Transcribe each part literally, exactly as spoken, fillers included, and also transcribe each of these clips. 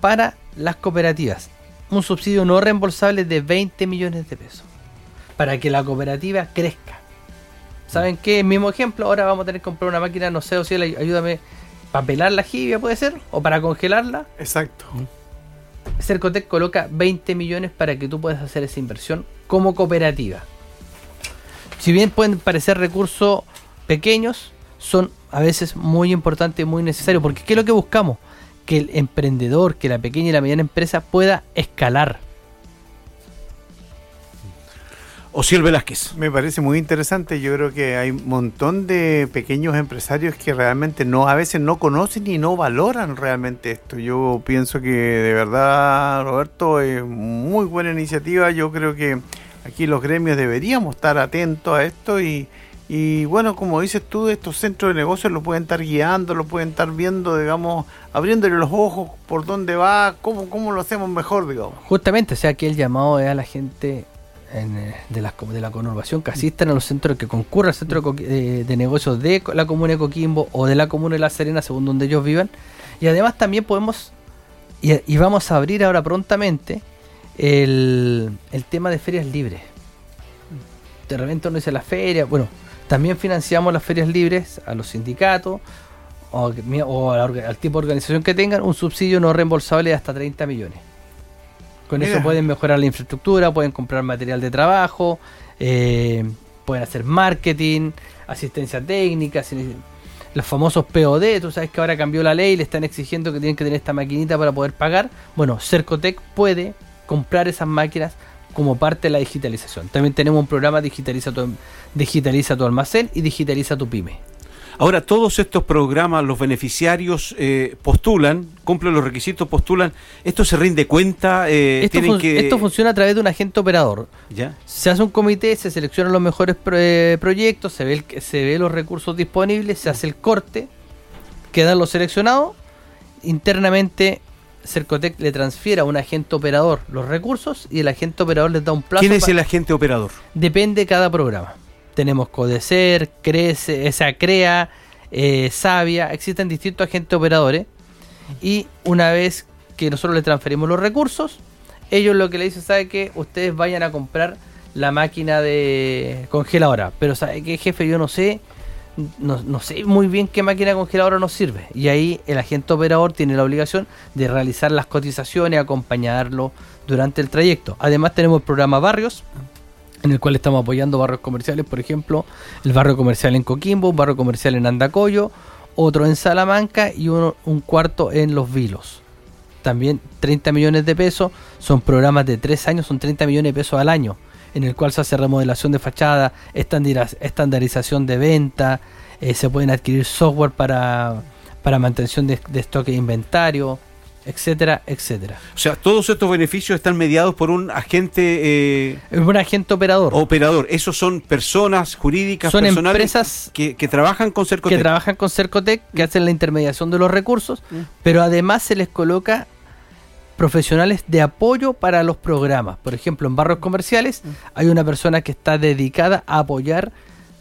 para las cooperativas. Un subsidio no reembolsable de veinte millones de pesos para que la cooperativa crezca. ¿Saben qué? Mismo ejemplo, ahora vamos a tener que comprar una máquina, no sé, o si ayúdame, para pelar la jibia, ¿puede ser? ¿O para congelarla? Exacto. Cercotec coloca veinte millones para que tú puedas hacer esa inversión como cooperativa. Si bien pueden parecer recursos pequeños, son a veces muy importantes y muy necesarios, porque ¿qué es lo que buscamos? Que el emprendedor, que la pequeña y la mediana empresa pueda escalar. Osiel Velázquez. Me parece muy interesante. Yo creo que hay un montón de pequeños empresarios que realmente no, a veces no conocen y no valoran realmente esto. Yo pienso que de verdad, Roberto, es muy buena iniciativa. Yo creo que aquí los gremios deberíamos estar atentos a esto y, y bueno, como dices tú, estos centros de negocios lo pueden estar guiando, lo pueden estar viendo, digamos, abriéndole los ojos por dónde va, cómo, cómo lo hacemos mejor, digamos. Justamente, o sea, aquí el llamado es a la gente en, de, la, de la conurbación que asistan a los centros, que concurran al centro de, de, de negocios de la comuna de Coquimbo o de la comuna de La Serena, según donde ellos vivan. Y además también podemos, y, y vamos a abrir ahora prontamente, el, el tema de ferias libres. De repente uno dice la feria, bueno, también financiamos las ferias libres a los sindicatos o, o a la, al tipo de organización que tengan, un subsidio no reembolsable de hasta treinta millones. Con Mira. Eso pueden mejorar la infraestructura, pueden comprar material de trabajo, eh, pueden hacer marketing, asistencia técnica, los famosos P O D. Tú sabes que ahora cambió la ley, le están exigiendo que tienen que tener esta maquinita para poder pagar. Bueno, Cercotec puede comprar esas máquinas como parte de la digitalización. También tenemos un programa Digitaliza tu, digitaliza tu almacén y Digitaliza tu pyme. Ahora, todos estos programas, los beneficiarios eh, postulan, cumplen los requisitos, postulan. ¿Esto se rinde cuenta? Eh, esto, tienen fun- que... esto funciona a través de un agente operador. ¿Ya? Se hace un comité, se seleccionan los mejores pro- eh, proyectos, se ve, el, se ve los recursos disponibles, se hace el corte, quedan los seleccionados. Internamente, Cercotec le transfiere a un agente operador los recursos y el agente operador les da un plazo. ¿Quién es pa- el agente operador? Depende de cada programa. Tenemos Codecer, Crece, esa Crea, eh, Sabia, existen distintos agentes operadores y una vez que nosotros le transferimos los recursos, ellos lo que le dicen, ¿sabe qué? Ustedes vayan a comprar la máquina de congeladora, pero ¿sabe qué, jefe? Yo no sé, no, no sé muy bien qué máquina congeladora nos sirve, y ahí el agente operador tiene la obligación de realizar las cotizaciones, acompañarlo durante el trayecto. Además tenemos el programa Barrios, en el cual estamos apoyando barrios comerciales, por ejemplo, el barrio comercial en Coquimbo, un barrio comercial en Andacollo, otro en Salamanca y uno, un cuarto en Los Vilos. También treinta millones de pesos, son programas de tres años, son treinta millones de pesos al año, en el cual se hace remodelación de fachada, estandarización de venta, eh, se pueden adquirir software para, para mantención de, de stock e inventario, etcétera, etcétera. O sea, todos estos beneficios están mediados por un agente... Eh, un agente operador. Operador. Esos son personas jurídicas, son personales empresas que, que trabajan con Cercotec. Que trabajan con Cercotec, que hacen la intermediación de los recursos, mm. pero además se les coloca profesionales de apoyo para los programas. Por ejemplo, en barrios comerciales mm. hay una persona que está dedicada a apoyar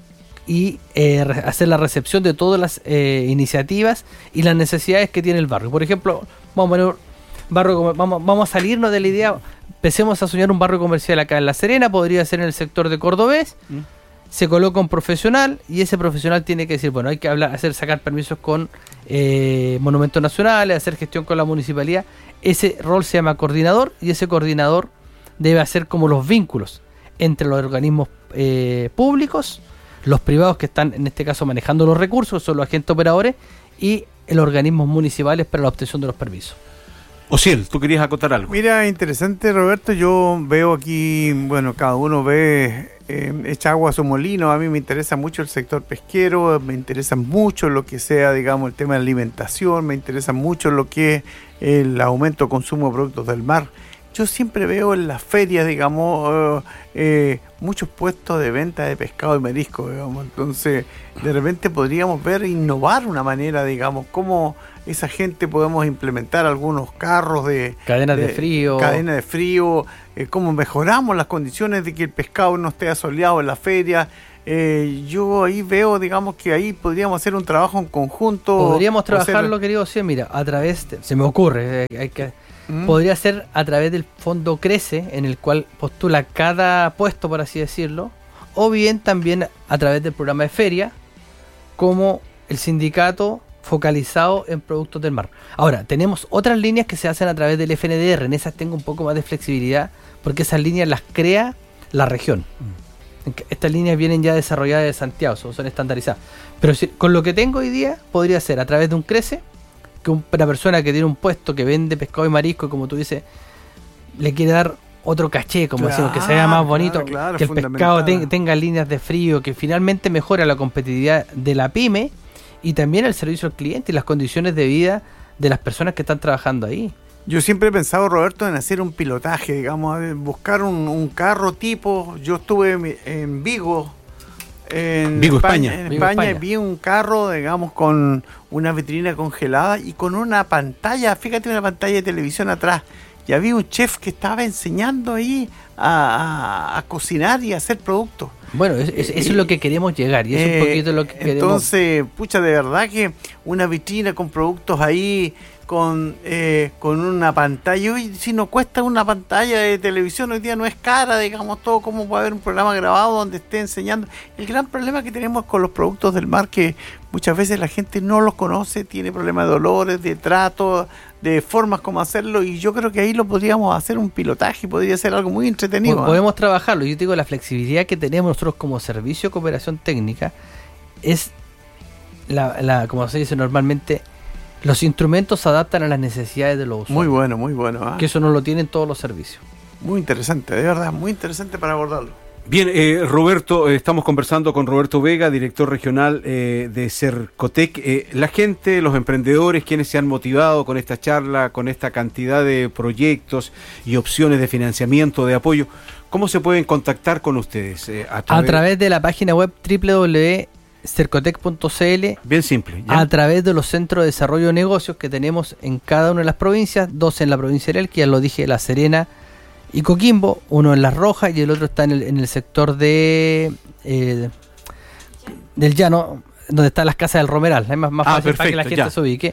y eh, re- hacer la recepción de todas las eh, iniciativas y las necesidades que tiene el barrio. Por ejemplo, vamos a, poner barrio, vamos, vamos a salirnos de la idea, empecemos a soñar un barrio comercial acá en La Serena, podría ser en el sector de Cordobés, mm. se coloca un profesional y ese profesional tiene que decir, bueno, hay que hablar, hacer sacar permisos con eh, monumentos nacionales, hacer gestión con la municipalidad. Ese rol se llama coordinador y ese coordinador debe hacer como los vínculos entre los organismos eh, públicos, los privados que están en este caso manejando los recursos, son los agentes operadores, y los organismos municipales para la obtención de los permisos. Osiel, ¿tú querías acotar algo? Mira, interesante, Roberto. Yo veo aquí, bueno, cada uno ve eh, echa agua a su molino. A mí me interesa mucho el sector pesquero, me interesa mucho lo que sea, digamos, el tema de alimentación, me interesa mucho lo que es el aumento de consumo de productos del mar. Yo siempre veo en las ferias, digamos, eh, eh, muchos puestos de venta de pescado y marisco, digamos. Entonces, de repente podríamos ver, innovar una manera, digamos, cómo esa gente podemos implementar algunos carros de... Cadenas de, de frío. Cadenas de frío, eh, cómo mejoramos las condiciones de que el pescado no esté asoleado en la feria. Eh, yo ahí veo, digamos, que ahí podríamos hacer un trabajo en conjunto. Podríamos trabajarlo, hacer... querido, sí, mira, a través, de, se me ocurre, eh, hay que... Mm. podría ser a través del fondo Crece, en el cual postula cada puesto, por así decirlo, o bien también a través del programa de feria, como el sindicato focalizado en productos del mar. Ahora, tenemos otras líneas que se hacen a través del F N D R, en esas tengo un poco más de flexibilidad, porque esas líneas las crea la región. Mm. Estas líneas vienen ya desarrolladas de Santiago, son, son estandarizadas. Pero si, con lo que tengo hoy día, podría ser a través de un Crece, que un, una persona que tiene un puesto que vende pescado y marisco, y como tú dices, le quiere dar otro caché, como claro, decimos, que se vea más bonito, claro, claro, que el pescado ten, tenga líneas de frío, que finalmente mejora la competitividad de la pyme y también el servicio al cliente y las condiciones de vida de las personas que están trabajando ahí. Yo siempre he pensado, Roberto, en hacer un pilotaje, digamos, buscar un, un carro tipo. Yo estuve en, en Vigo, en Vigo, España, España. en Vigo, España, España. vi un carro, digamos, con una vitrina congelada y con una pantalla, fíjate, una pantalla de televisión atrás. Y había un chef que estaba enseñando ahí a, a, a cocinar y a hacer productos. Bueno, es, es, eso es lo que queremos llegar y es Eh, un poquito lo que queremos. Entonces, pucha, de verdad que una vitrina con productos ahí, con eh, con una pantalla, y si no cuesta una pantalla de televisión, hoy día no es cara, digamos, todo, como puede haber un programa grabado donde esté enseñando. El gran problema que tenemos con los productos del mar, que muchas veces la gente no los conoce, tiene problemas de dolores, de trato, de formas como hacerlo, y yo creo que ahí lo podríamos hacer un pilotaje, podría ser algo muy entretenido. Po- ¿eh? Podemos trabajarlo. Yo te digo, la flexibilidad que tenemos nosotros como servicio de cooperación técnica es, la, la como se dice normalmente, los instrumentos se adaptan a las necesidades de los usuarios. Muy bueno, muy bueno. ¿eh? Que eso no lo tienen todos los servicios. Muy interesante, de verdad, muy interesante para abordarlo. Bien, eh, Roberto, eh, estamos conversando con Roberto Vega, director regional eh, de Cercotec. Eh, la gente, los emprendedores, quienes se han motivado con esta charla, con esta cantidad de proyectos y opciones de financiamiento, de apoyo, ¿cómo se pueden contactar con ustedes? Eh, a, través... A través de la página web doble u doble u doble u punto cercotec punto c l, bien simple, ¿ya? a través de los centros de desarrollo de negocios que tenemos en cada una de las provincias, dos en la provincia de Elqui, ya lo dije, La Serena y Coquimbo, uno en Las Rojas y el otro está en el, en el sector de eh, del Llano, donde están las casas del Romeral. Es más, más Ah, fácil para que la perfecto, gente ya. se ubique.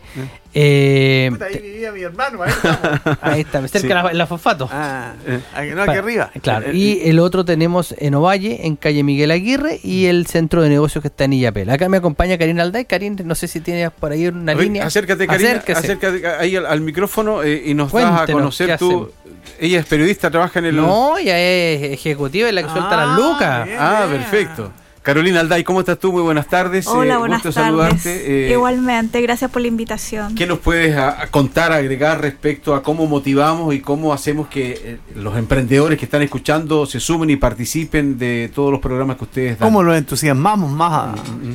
Eh, Puta, ahí vivía mi hermano, ahí estamos. ahí está, cerca Sí. de la, la Fosfato. Ah, Eh. aquí- no, aquí Pa- arriba. Claro, Eh, y el otro tenemos en Ovalle, en calle Miguel Aguirre, y el centro de negocios que está en Illapel. Acá me acompaña Karina Alday. Karina, no sé si tienes por ahí una Oye, línea. Acércate, Karina, Acérquese. acércate ahí al, al micrófono eh, y nos das a Cuéntenos, conocer ¿qué tú. hacemos? Ella es periodista, trabaja en el... No, ella es ejecutiva y la que suelta Ah, las lucas. bien. Ah, perfecto. Carolina Alday, ¿cómo estás tú? Muy buenas tardes. Hola, eh, buenas gusto tardes. saludarte. Eh, Igualmente, gracias por la invitación. ¿Qué nos puedes a- a contar, agregar respecto a cómo motivamos y cómo hacemos que eh, los emprendedores que están escuchando se sumen y participen de todos los programas que ustedes dan? ¿Cómo los entusiasmamos más? a-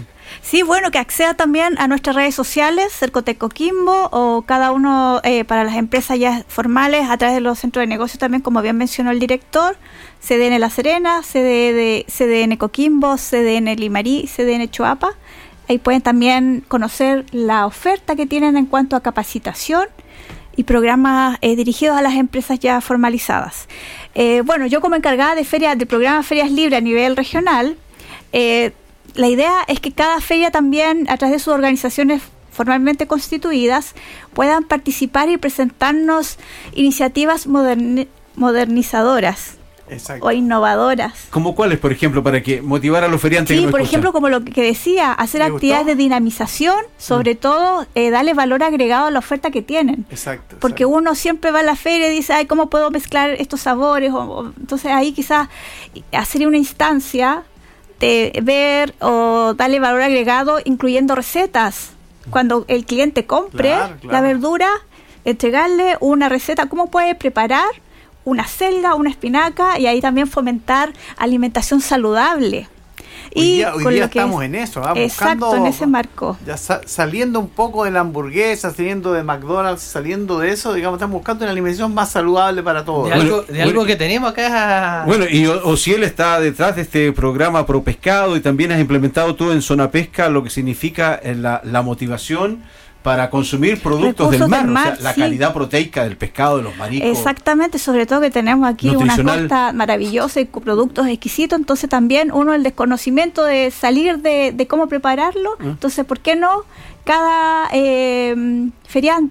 Sí, bueno, que acceda también a nuestras redes sociales, Cercotec Coquimbo, o cada uno eh, para las empresas ya formales a través de los centros de negocios también, como bien mencionó el director, C D N La Serena, C D de, C D N Coquimbo, C D N Limarí, C D N Choapa. Ahí pueden también conocer la oferta que tienen en cuanto a capacitación y programas eh, dirigidos a las empresas ya formalizadas. Eh, bueno, yo como encargada de feria, del programa Ferias Libres a nivel regional, eh, la idea es que cada feria también, a través de sus organizaciones formalmente constituidas, puedan participar y presentarnos iniciativas moderni- modernizadoras Exacto. o innovadoras. ¿Cómo cuáles, por ejemplo, para que motivar a los feriantes? Sí, que nos por escuchan? ejemplo, como lo que decía, hacer ¿Le actividades gustó? de dinamización, sobre todo eh, darle valor agregado a la oferta que tienen. Exacto. Porque exacto. uno siempre va a la feria y dice, ay, ¿cómo puedo mezclar estos sabores? O, o- entonces ahí quizás hacer una instancia de ver o darle valor agregado incluyendo recetas. Cuando el cliente compre Claro, claro. la verdura, entregarle una receta, cómo puede preparar una selga, una espinaca, y ahí también fomentar alimentación saludable. Hoy Y día, hoy con día lo que estamos es- en eso, ¿ah? Exacto, Buscando- en ese marco. Ya sa- saliendo un poco de la hamburguesa, saliendo de McDonald's, saliendo de eso, digamos, estamos buscando una alimentación más saludable para todos. De, Bueno, algo, de bueno. algo que tenemos acá. Bueno, y O- Ociel está detrás de este programa Pro Pescado y también has implementado tú en Zona Pesca lo que significa eh, la, la motivación para consumir productos del Recursos mar, del o mar, sea, la sí. calidad proteica del pescado, de los mariscos. Exactamente, sobre todo que tenemos aquí una Nutricional. costa maravillosa y con productos exquisitos, entonces también uno el desconocimiento de salir de, de cómo prepararlo, ¿Mm? entonces ¿por qué no cada eh, feriante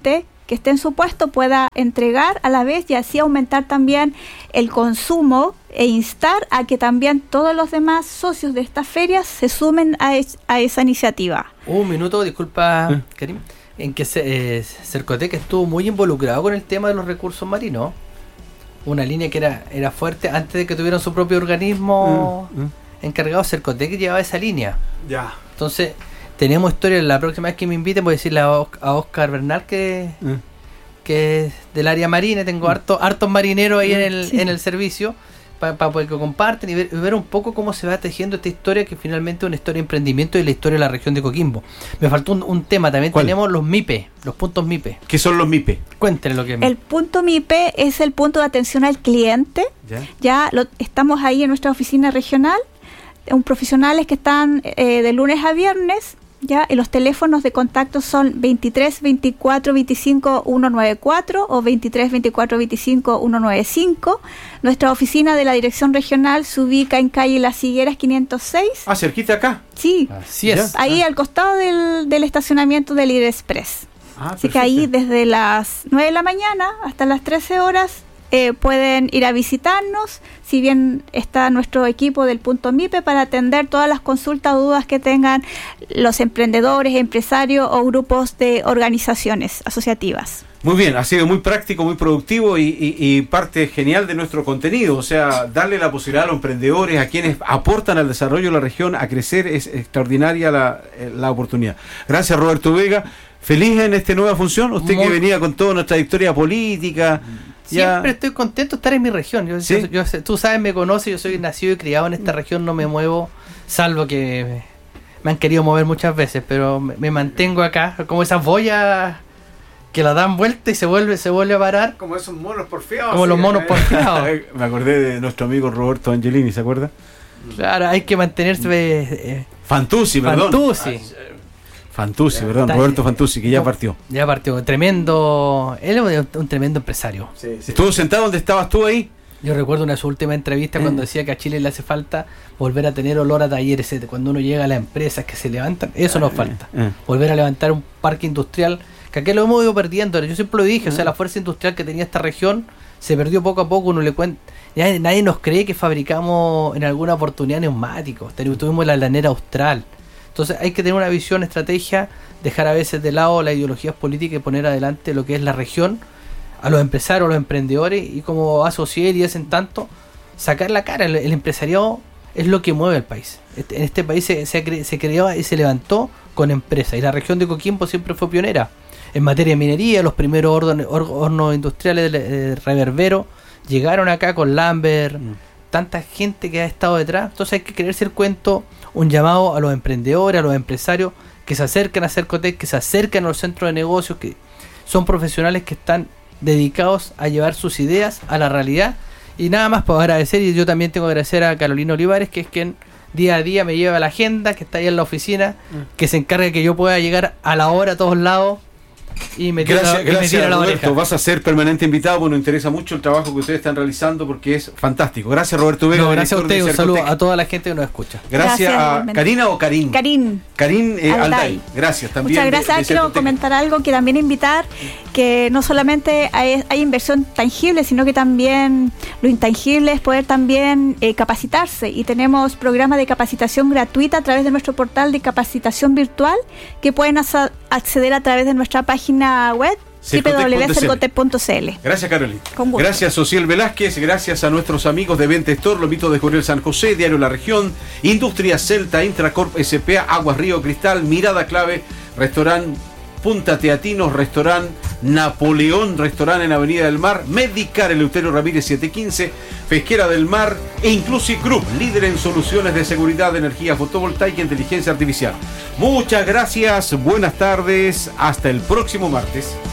que esté en su puesto pueda entregar a la vez y así aumentar también el consumo e instar a que también todos los demás socios de estas ferias se sumen a, es, a esa iniciativa. Un minuto, disculpa, ¿Eh? Karim, en que se, eh, Cercotec estuvo muy involucrado con el tema de los recursos marinos. Una línea que era, era fuerte antes de que tuvieran su propio organismo Mm, mm. encargado. Cercotec llevaba esa línea. Ya. Entonces, tenemos historia. La próxima vez que me inviten voy a decirle a, Os- a Oscar Bernal que, Mm. que es del área marina. Tengo harto, hartos marineros ahí en el, Sí. en el servicio para pa, que comparten y ver, y ver un poco cómo se va tejiendo esta historia, que finalmente es una historia de emprendimiento y la historia de la región de Coquimbo. Me faltó un, un tema. También ¿Cuál? tenemos los MIPE, los puntos MIPE. ¿Qué son los MIPE? Cuéntenle lo que es El punto MIPE es el punto de atención al cliente. Ya. Ya lo, estamos ahí en nuestra oficina regional, un profesionales que están eh, de lunes a viernes, ya, y los teléfonos de contacto son veintitrés veinticuatro veinticinco ciento noventa y cuatro o veintitrés veinticuatro veinticinco ciento noventa y cinco. Nuestra oficina de la dirección regional se ubica en calle Las Higueras quinientos seis. Ah, cerquita acá. Sí, Así es. Ya. ahí al costado del, del estacionamiento del Líder Express. Ah, Así que ahí desde las nueve de la mañana hasta las trece horas eh, pueden ir a visitarnos, si bien está nuestro equipo del punto MIPE para atender todas las consultas o dudas que tengan los emprendedores, empresarios o grupos de organizaciones asociativas. Muy bien, ha sido muy práctico, muy productivo y, y- y parte genial de nuestro contenido. O sea, darle la posibilidad a los emprendedores, a quienes aportan al desarrollo de la región, a crecer, es extraordinaria la, eh, la oportunidad. Gracias, Roberto Vega. Feliz en esta nueva función. Usted Muy- que venía con toda nuestra trayectoria política. ya- Siempre estoy contento de estar en mi región. Yo, ¿Sí? yo- yo sé- tú sabes, me conoces, yo soy nacido y criado en esta región, no me muevo, salvo que me, me han querido mover muchas veces, pero me, me mantengo acá, como esas boyas que la dan vuelta y se vuelve, se vuelve a parar, Como esos monos porfiados. como los sí, monos eh. porfiados. Me acordé de nuestro amigo Roberto Angelini, ¿se acuerda? Claro, hay que mantenerse eh, Fantuzzi, perdón. Fantuzzi. Fantuzzi, perdón, Está- Roberto Fantuzzi, que ya No. partió. Ya partió, tremendo, él es un, un tremendo empresario. Sí, sí. ¿Estuvo sentado donde estabas tú ahí? Yo recuerdo una de sus últimas entrevistas Eh. cuando decía que a Chile le hace falta volver a tener olor a talleres. eh, Cuando uno llega a las empresas que se levantan, eso nos falta. Eh. Volver a levantar un parque industrial, que aquí lo hemos ido perdiendo. Yo siempre lo dije, o sea, la fuerza industrial que tenía esta región se perdió poco a poco. Uno le cuenta, ya nadie nos cree que fabricamos en alguna oportunidad neumáticos. Ten- Tuvimos la lanera austral. Entonces hay que tener una visión, estrategia, dejar a veces de lado las ideologías políticas y poner adelante lo que es la región, a los empresarios, a los emprendedores, y como asociar y hacen tanto, sacar la cara. El, el empresariado es lo que mueve al país. Este- en este país se, se, ha cre- se creó y se levantó con empresas, y la región de Coquimbo siempre fue pionera en materia de minería. Los primeros hornos, hor- hornos industriales de, de Reverbero llegaron acá con Lambert, Mm. tanta gente que ha estado detrás. Entonces hay que creerse el cuento, un llamado a los emprendedores, a los empresarios que se acerquen a Cercotec, que se acerquen a los centros de negocios, que son profesionales que están dedicados a llevar sus ideas a la realidad. Y nada más para agradecer, y yo también tengo que agradecer a Carolina Olivares, que es quien día a día me lleva la agenda, que está ahí en la oficina, que se encarga de que yo pueda llegar a la hora a todos lados y me tira, Gracias, y me gracias tira la Roberto. oreja. Vas a ser permanente invitado, porque nos interesa mucho el trabajo que ustedes están realizando porque es fantástico. Gracias, Roberto Vega. No, gracias a director usted y de un saludo Cercotec. a toda la gente que nos escucha. Gracias, Gracias, a igualmente. Karina o Karin. Karin. Karin eh, Alday. Alday. Gracias también. Muchas de- gracias. de Quiero Cercotec. comentar algo, que también invitar que no solamente hay, hay inversión tangible, sino que también lo intangible es poder también eh, capacitarse, y tenemos programas de capacitación gratuita a través de nuestro portal de capacitación virtual que pueden asa- acceder a través de nuestra página web Cercotec w w w punto punto c l. cercotec punto c l. Gracias, Carolina. Con gusto. Gracias, Social Velázquez. Gracias a nuestros amigos de Venta Store, Lomito de Jorel San José, Diario La Región, Industria Celta, Intracorp S P A, Aguas Río Cristal, Mirada Clave, Restaurant Punta Teatinos, Restaurant Napoleón, Restaurant en Avenida del Mar, Medicar Eleuterio Ramírez setecientos quince, Pesquera del Mar e Inclusive Group, líder en soluciones de seguridad, energía fotovoltaica e inteligencia artificial. Muchas gracias, buenas tardes, hasta el próximo martes.